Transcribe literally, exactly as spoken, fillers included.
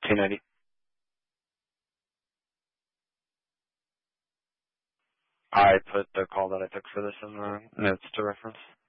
two ninety. I put the call that I took for this in the notes to reference.